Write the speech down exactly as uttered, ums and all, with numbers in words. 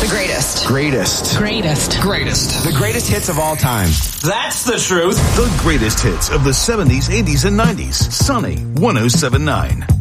greatest. Greatest. Greatest. Greatest. The greatest hits of all time. That's the truth. The greatest hits of the seventies, eighties, and nineties. Sunny one oh seven point nine.